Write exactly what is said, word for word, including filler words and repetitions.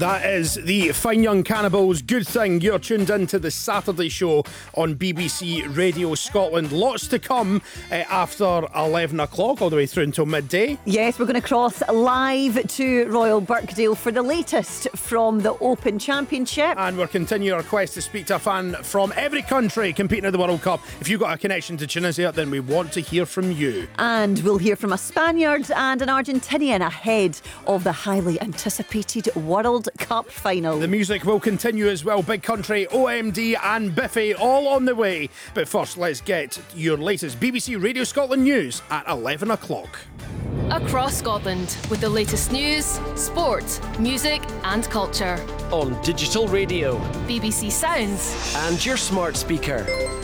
That is the Fine Young Cannibals. Good thing you're tuned into the Saturday show on B B C Radio Scotland. Lots to come uh, after eleven o'clock, all the way through until midday. Yes, we're going to cross live to Royal Birkdale for the latest from the Open Championship. And we're continuing our quest to speak to a fan from every country competing at the World Cup. If you've got a connection to Tunisia, then we want to hear from you. And we'll hear from a Spaniard and an Argentinian ahead of the highly anticipated World Cup final. The music will continue as well. Big Country, O M D and Biffy all on the way. But first, let's get your latest B B C Radio Scotland news at eleven o'clock. Across Scotland with the latest news, sport, music and culture. On digital radio, B B C Sounds and your smart speaker.